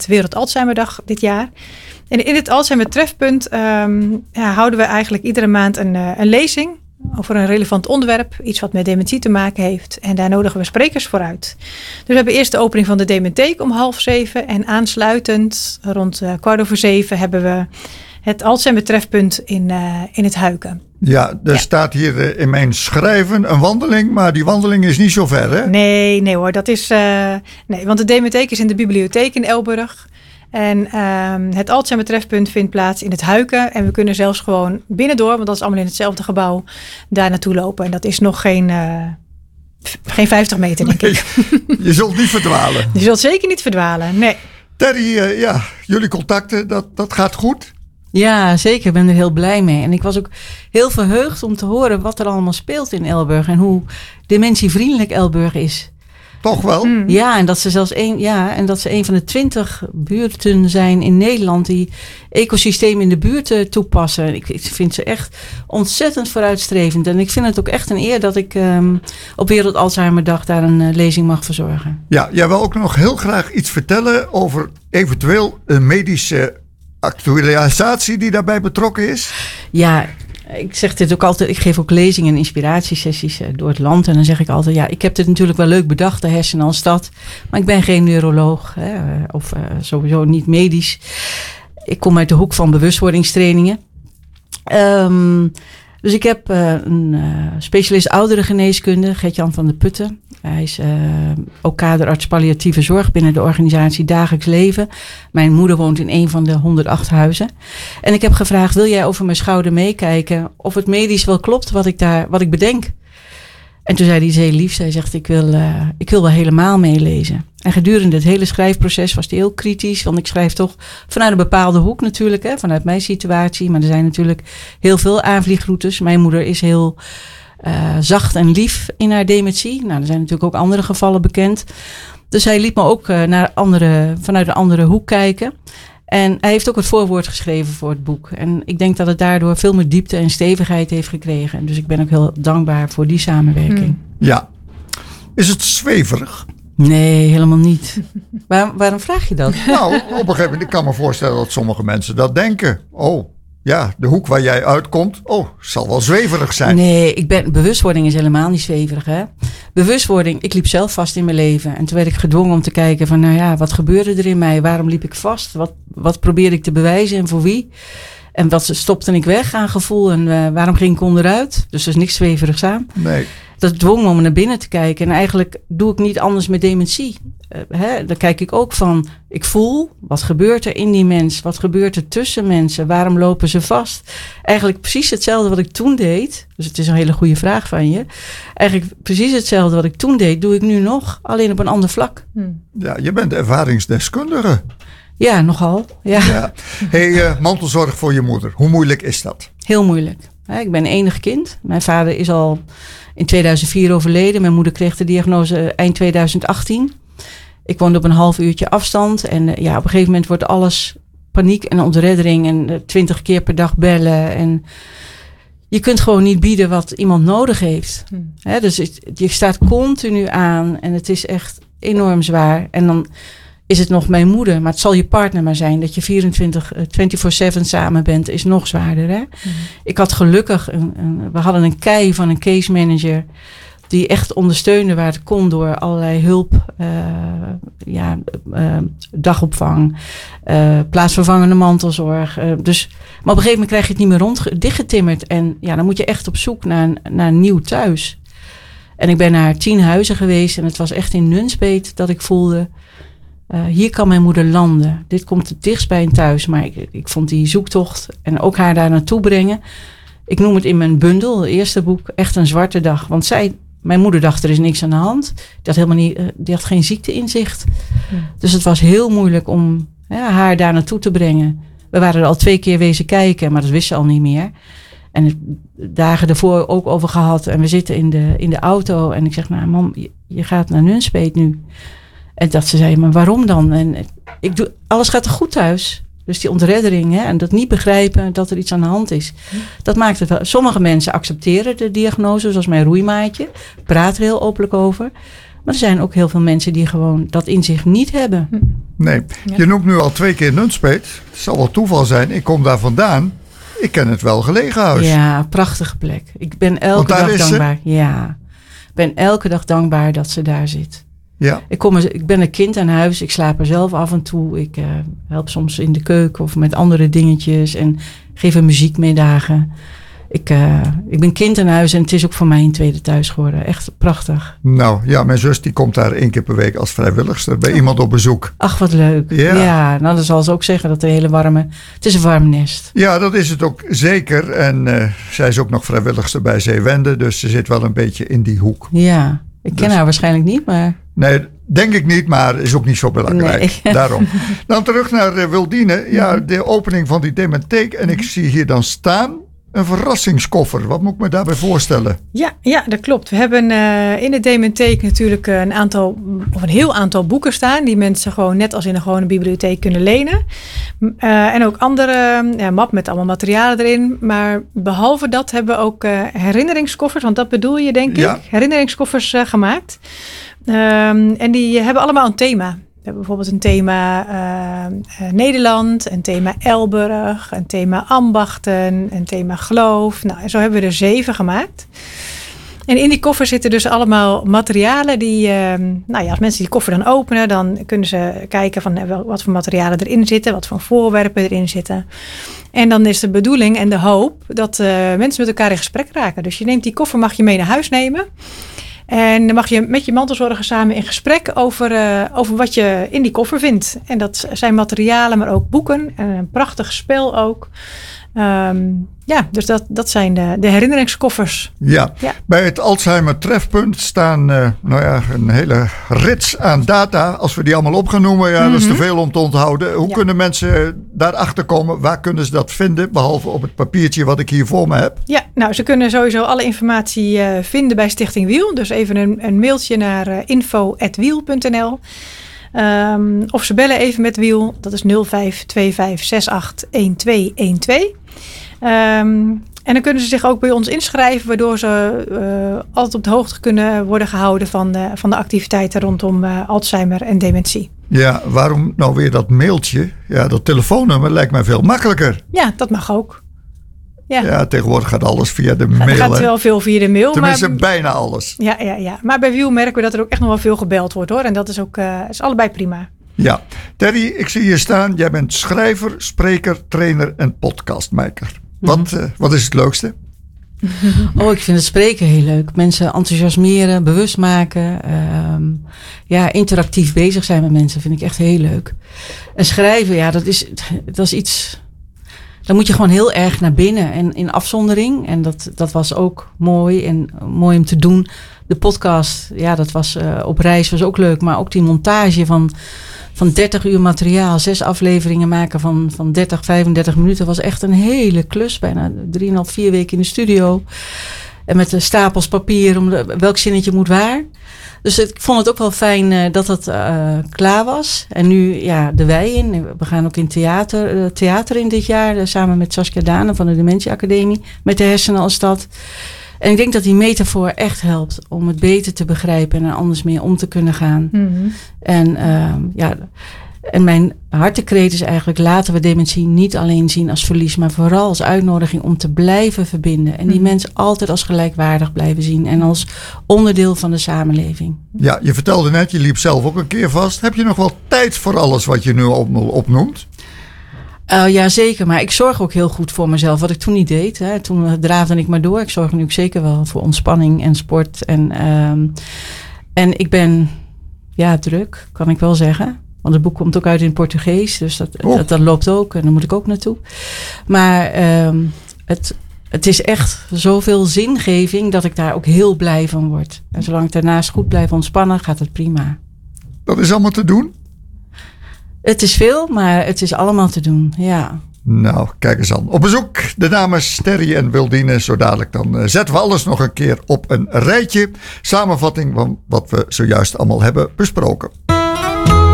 met Wereld Alzheimerdag dit jaar. En in het Alzheimer Trefpunt houden we eigenlijk iedere maand een lezing over een relevant onderwerp. Iets wat met dementie te maken heeft. En daar nodigen we sprekers voor uit. Dus we hebben eerst de opening van de Dementheek om 6:30. En aansluitend rond 6:15 hebben we het Alzheimer Trefpunt in het Huiken. Ja, staat hier in mijn schrijven een wandeling, maar die wandeling is niet zo ver, hè? Nee hoor, dat is... nee, want de Dementheek is in de bibliotheek in Elburg. En het Alzheimer Trefpunt vindt plaats in het Huiken. En we kunnen zelfs gewoon binnendoor, want dat is allemaal in hetzelfde gebouw, daar naartoe lopen. En dat is nog geen 50 meter, denk ik. Je zult niet verdwalen. Je zult zeker niet verdwalen, nee. Terry, jullie contacten, dat gaat goed? Ja, zeker. Ik ben er heel blij mee. En ik was ook heel verheugd om te horen wat er allemaal speelt in Elburg. En hoe dementievriendelijk Elburg is. Toch wel? Ja, en dat ze zelfs een van de 20 buurten zijn in Nederland die ecosysteem in de buurt toepassen. Ik vind ze echt ontzettend vooruitstrevend. En ik vind het ook echt een eer dat ik op Wereld Alzheimerdag daar een lezing mag verzorgen. Ja, jij wil ook nog heel graag iets vertellen over eventueel een medische actualisatie die daarbij betrokken is? Ja, ik zeg dit ook altijd. Ik geef ook lezingen en inspiratiesessies door het land. En dan zeg ik altijd, ik heb dit natuurlijk wel leuk bedacht, de hersenen als dat. Maar ik ben geen neuroloog of sowieso niet medisch. Ik kom uit de hoek van bewustwordingstrainingen. Dus ik heb een specialist ouderengeneeskunde, Gert-Jan van der Putten. Hij is ook kaderarts palliatieve zorg binnen de organisatie Dagelijks Leven. Mijn moeder woont in een van de 108 huizen. En ik heb gevraagd, wil jij over mijn schouder meekijken of het medisch wel klopt wat ik bedenk? En toen zei hij iets heel liefs. Hij zegt, ik wil wel helemaal meelezen. En gedurende het hele schrijfproces was hij heel kritisch. Want ik schrijf toch vanuit een bepaalde hoek natuurlijk. Vanuit mijn situatie. Maar er zijn natuurlijk heel veel aanvliegroutes. Mijn moeder is heel zacht en lief in haar dementie. Nou, er zijn natuurlijk ook andere gevallen bekend. Dus hij liet me ook vanuit een andere hoek kijken. En hij heeft ook het voorwoord geschreven voor het boek. En ik denk dat het daardoor veel meer diepte en stevigheid heeft gekregen. Dus ik ben ook heel dankbaar voor die samenwerking. Ja. Is het zweverig? Nee, helemaal niet. Waarom vraag je dat? Nou, op een gegeven moment, ik kan me voorstellen dat sommige mensen dat denken. Oh, ja, de hoek waar jij uitkomt, zal wel zweverig zijn. Nee, bewustwording is helemaal niet zweverig, hè. Bewustwording, ik liep zelf vast in mijn leven. En toen werd ik gedwongen om te kijken van, wat gebeurde er in mij? Waarom liep ik vast? Wat probeerde ik te bewijzen en voor wie? En wat stopte ik weg aan gevoel en waarom ging ik onderuit? Dus er is niks zweverigs aan. Nee. Dat dwong me om naar binnen te kijken. En eigenlijk doe ik niet anders met dementie. Daar kijk ik ook van, ik voel, wat gebeurt er in die mens? Wat gebeurt er tussen mensen? Waarom lopen ze vast? Eigenlijk precies hetzelfde wat ik toen deed. Dus het is een hele goede vraag van je. Eigenlijk precies hetzelfde wat ik toen deed, doe ik nu nog. Alleen op een ander vlak. Ja, je bent ervaringsdeskundige. Ja, nogal. Ja. Hey, mantelzorg voor je moeder. Hoe moeilijk is dat? Heel moeilijk. Ik ben enig kind. Mijn vader is al in 2004 overleden. Mijn moeder kreeg de diagnose eind 2018. Ik woonde op een half uurtje afstand. En op een gegeven moment wordt alles paniek en ontreddering. En 20 keer per dag bellen. En je kunt gewoon niet bieden wat iemand nodig heeft. Dus je staat continu aan. En het is echt enorm zwaar. En dan is het nog mijn moeder. Maar het zal je partner maar zijn. Dat je 24/7 samen bent, is nog zwaarder. Hè? Ik had gelukkig, we hadden een kei van een case manager die echt ondersteunde waar het kon door allerlei hulp, dagopvang, plaatsvervangende mantelzorg. Maar op een gegeven moment krijg je het niet meer dichtgetimmerd. En dan moet je echt op zoek naar een nieuw thuis. En ik ben naar 10 huizen geweest en het was echt in Nunspeet dat ik voelde, hier kan mijn moeder landen. Dit komt het dichtst bij een thuis. Maar ik vond die zoektocht en ook haar daar naartoe brengen. Ik noem het in mijn bundel, het eerste boek, echt een zwarte dag. Want mijn moeder dacht, er is niks aan de hand. Die had geen ziekteinzicht. Dus het was heel moeilijk om haar daar naartoe te brengen. We waren er al 2 keer wezen kijken, maar dat wist ze al niet meer. En de dagen ervoor ook over gehad. En we zitten in de auto. En ik zeg, nou mam, je gaat naar Nunspeet nu. En dat ze zei, maar waarom dan? En alles gaat er goed thuis. Dus die ontreddering en dat niet begrijpen dat er iets aan de hand is. Dat maakt het wel. Sommige mensen accepteren de diagnose, zoals mijn roeimaatje. Praat er heel openlijk over. Maar er zijn ook heel veel mensen die gewoon dat in zich niet hebben. Nee, je noemt nu al 2 keer Nunspeet. Het zal wel toeval zijn. Ik kom daar vandaan. Ik ken het wel gelegen huis. Ja, prachtige plek. Ik ben elke dag dankbaar. Ja, ik ben elke dag dankbaar dat ze daar zit. Ja. Ik ben een kind aan huis. Ik slaap er zelf af en toe. Ik help soms in de keuken of met andere dingetjes. En geef een muziekmiddagen. Ik ben kind aan huis en het is ook voor mij een tweede thuis geworden. Echt prachtig. Nou ja, mijn zus die komt daar 1 keer per week als vrijwilligster bij iemand op bezoek. Ach, wat leuk. Ja, nou dan zal ze ook zeggen dat het is een warm nest. Ja, dat is het ook zeker. En zij is ook nog vrijwilligster bij Zeewende. Dus ze zit wel een beetje in die hoek. Ja, ik ken haar waarschijnlijk niet, maar... Nee, denk ik niet, maar is ook niet zo belangrijk. Nee. Daarom. Dan terug naar Wildine. Ja, de opening van die dementheek. En ik zie hier dan staan een verrassingskoffer. Wat moet ik me daarbij voorstellen? Ja, dat klopt. We hebben in de dementheek natuurlijk een heel aantal boeken staan. Die mensen gewoon net als in een gewone bibliotheek kunnen lenen. En ook andere map met allemaal materialen erin. Maar behalve dat hebben we ook herinneringskoffers. Want dat bedoel je denk ik. Herinneringskoffers gemaakt. En die hebben allemaal een thema. We hebben bijvoorbeeld een thema Nederland, een thema Elburg, een thema ambachten, een thema geloof. Nou, en zo hebben we er 7 gemaakt. En in die koffer zitten dus allemaal materialen die, als mensen die koffer dan openen, dan kunnen ze kijken van wat voor materialen erin zitten, wat voor voorwerpen erin zitten. En dan is de bedoeling en de hoop dat mensen met elkaar in gesprek raken. Dus je neemt die koffer, mag je mee naar huis nemen. En dan mag je met je mantelzorger samen in gesprek over wat je in die koffer vindt. En dat zijn materialen, maar ook boeken. En een prachtig spel ook. Dus dat zijn de herinneringskoffers. Ja, bij het Alzheimer Trefpunt staan een hele rits aan data. Als we die allemaal op gaan noemen, dat is te veel om te onthouden. Hoe kunnen mensen daarachter komen? Waar kunnen ze dat vinden? Behalve op het papiertje wat ik hier voor me heb. Ja, nou, ze kunnen sowieso alle informatie vinden bij Stichting Wiel. Dus even een mailtje naar info@wiel.nl. Of ze bellen even met Wiel. Dat is 0525681212. En dan kunnen ze zich ook bij ons inschrijven, waardoor ze altijd op de hoogte kunnen worden gehouden van de activiteiten rondom Alzheimer en dementie. Ja, waarom nou weer dat mailtje? Ja, dat telefoonnummer lijkt mij veel makkelijker. Ja, dat mag ook. Ja, tegenwoordig gaat alles via de mail. Het gaat wel veel via de mail. Tenminste, bijna alles. Ja. Maar bij Wiel merken we dat er ook echt nog wel veel gebeld wordt, hoor. En dat is ook is allebei prima. Ja. Terry, ik zie hier staan. Jij bent schrijver, spreker, trainer en podcastmaker. Wat is het leukste? Ik vind het spreken heel leuk. Mensen enthousiasmeren, bewust maken. Interactief bezig zijn met mensen vind ik echt heel leuk. En schrijven, dat is iets... Dan moet je gewoon heel erg naar binnen en in afzondering. En dat was ook mooi en mooi om te doen. De podcast, dat was op reis, was ook leuk. Maar ook die montage van 30 uur materiaal, 6 afleveringen maken van 30, 35 minuten. Was echt een hele klus. Bijna 3,5, 4 weken in de studio. En met de stapels papier om welk zinnetje moet waar. Dus ik vond het ook wel fijn dat dat klaar was. En nu de wij in. We gaan ook in theater in dit jaar. Samen met Saskia Dane van de Dementie Academie. Met de hersenen als dat. En ik denk dat die metafoor echt helpt om het beter te begrijpen en er anders mee om te kunnen gaan. Mm-hmm. En mijn hartekreet is eigenlijk: laten we dementie niet alleen zien als verlies, maar vooral als uitnodiging om te blijven verbinden. En die mensen altijd als gelijkwaardig blijven zien en als onderdeel van de samenleving. Ja, je vertelde net, je liep zelf ook een keer vast. Heb je nog wel tijd voor alles wat je nu opnoemt? Ja, zeker. Maar ik zorg ook heel goed voor mezelf. Wat ik toen niet deed. Hè. Toen draafde ik maar door. Ik zorg nu ook zeker wel voor ontspanning en sport. En ik ben druk, kan ik wel zeggen. Want het boek komt ook uit in het Portugees. Dus dat loopt ook. En daar moet ik ook naartoe. Maar het is echt zoveel zingeving dat ik daar ook heel blij van word. En zolang ik daarnaast goed blijf ontspannen, gaat het prima. Dat is allemaal te doen? Het is veel, maar het is allemaal te doen, ja. Nou, kijk eens aan. Op bezoek, de dames Terry en Wildine. Zo dadelijk dan zetten we alles nog een keer op een rijtje. Samenvatting van wat we zojuist allemaal hebben besproken.